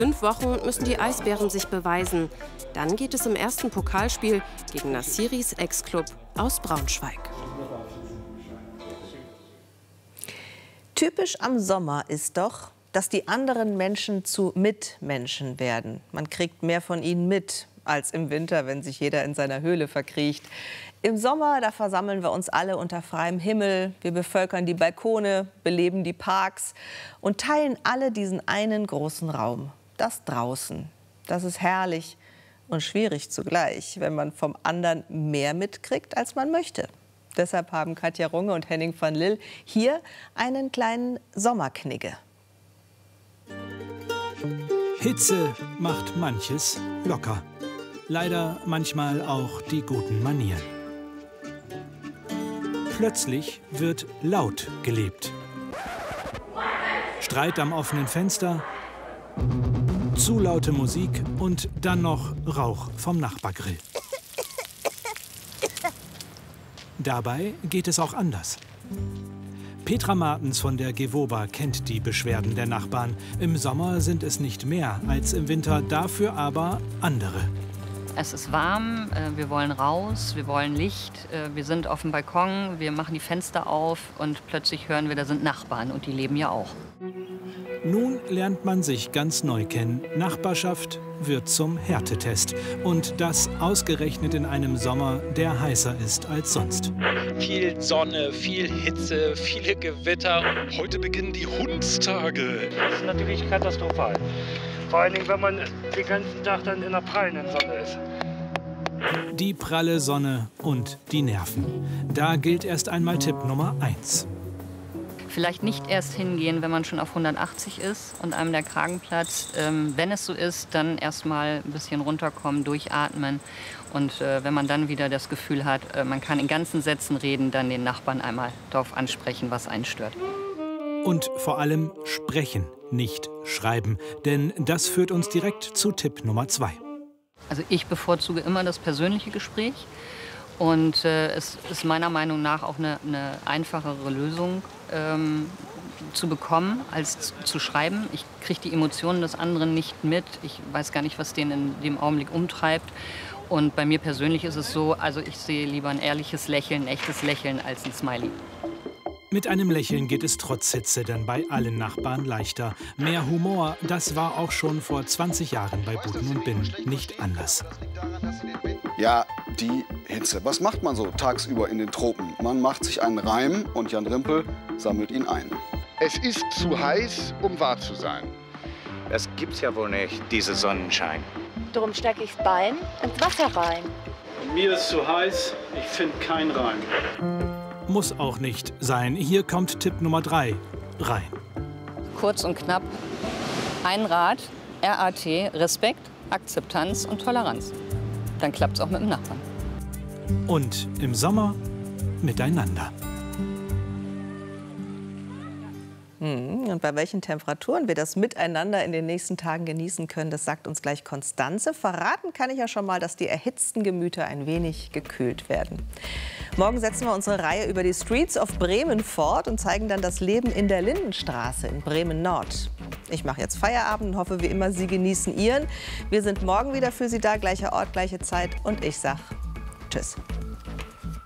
5 Wochen müssen die Eisbären sich beweisen. Dann geht es im ersten Pokalspiel gegen Nasiris Ex-Club aus Braunschweig. Typisch am Sommer ist doch, dass die anderen Menschen zu Mitmenschen werden. Man kriegt mehr von ihnen mit als im Winter, wenn sich jeder in seiner Höhle verkriecht. Im Sommer, da versammeln wir uns alle unter freiem Himmel. Wir bevölkern die Balkone, beleben die Parks und teilen alle diesen einen großen Raum. Das draußen. Das ist herrlich und schwierig zugleich, wenn man vom anderen mehr mitkriegt, als man möchte. Deshalb haben Katja Runge und Henning van Lill hier einen kleinen Sommerknigge. Hitze macht manches locker. Leider manchmal auch die guten Manieren. Plötzlich wird laut gelebt. Streit am offenen Fenster, zu laute Musik und dann noch Rauch vom Nachbargrill. Dabei geht es auch anders. Petra Martens von der Gewoba kennt die Beschwerden der Nachbarn. Im Sommer sind es nicht mehr als im Winter, dafür aber andere. Es ist warm, wir wollen raus, wir wollen Licht, wir sind auf dem Balkon, wir machen die Fenster auf und plötzlich hören wir, da sind Nachbarn und die leben ja auch. Nun lernt man sich ganz neu kennen. Nachbarschaft wird zum Härtetest. Und das ausgerechnet in einem Sommer, der heißer ist als sonst. Viel Sonne, viel Hitze, viele Gewitter. Heute beginnen die Hundstage. Das ist natürlich katastrophal. Vor allen Dingen, wenn man den ganzen Tag dann in der prallen Sonne ist. Die pralle Sonne und die Nerven. Da gilt erst einmal Tipp Nummer 1. Vielleicht nicht erst hingehen, wenn man schon auf 180 ist und einem der Kragen platzt. Wenn es so ist, dann erst mal ein bisschen runterkommen, durchatmen. Und wenn man dann wieder das Gefühl hat, man kann in ganzen Sätzen reden, dann den Nachbarn einmal darauf ansprechen, was einen stört. Und vor allem sprechen, nicht schreiben. Denn das führt uns direkt zu Tipp Nummer 2. Also ich bevorzuge immer das persönliche Gespräch. Und es ist meiner Meinung nach auch eine einfachere Lösung zu bekommen, als zu schreiben. Ich kriege die Emotionen des anderen nicht mit. Ich weiß gar nicht, was den in dem Augenblick umtreibt. Und bei mir persönlich ist es so, also ich sehe lieber ein ehrliches Lächeln, ein echtes Lächeln als ein Smiley. Mit einem Lächeln geht es trotz Hitze dann bei allen Nachbarn leichter. Mehr Humor, das war auch schon vor 20 Jahren bei Buten und Binnen nicht anders. Ja, die Hitze. Was macht man so tagsüber in den Tropen? Man macht sich einen Reim und Jan Rimpel sammelt ihn ein. Es ist zu heiß, um wahr zu sein. Das gibt's ja wohl nicht, diese Sonnenschein. Darum stecke ich das Bein ins Wasser rein. Mir ist zu heiß, ich finde keinen Reim. Muss auch nicht sein. Hier kommt Tipp Nummer 3 rein. Kurz und knapp. Ein Rat, RAT, Respekt, Akzeptanz und Toleranz. Dann klappt es auch mit dem Nachbarn. Und im Sommer miteinander. Und bei welchen Temperaturen wir das Miteinander in den nächsten Tagen genießen können, das sagt uns gleich Konstanze. Verraten kann ich ja schon mal, dass die erhitzten Gemüter ein wenig gekühlt werden. Morgen setzen wir unsere Reihe über die Streets of Bremen fort und zeigen dann das Leben in der Lindenstraße in Bremen-Nord. Ich mache jetzt Feierabend und hoffe wie immer, Sie genießen Ihren. Wir sind morgen wieder für Sie da, gleicher Ort, gleiche Zeit und ich sag Tschüss.